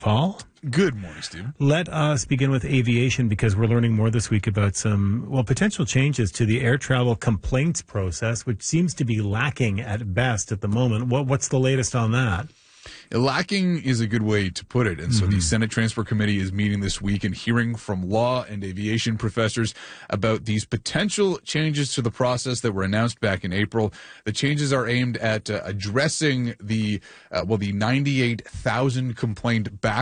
Paul? Good morning, Stephen. Let us begin with aviation because we're learning more this week about some, potential changes to the air travel complaints process, which seems to be lacking at best at the moment. What's the latest on that? Lacking is a good way to put it. And so the Senate Transport Committee is meeting this week and hearing from law and aviation professors about these potential changes to the process that were announced back in April. The changes are aimed at addressing the 98,000 complaint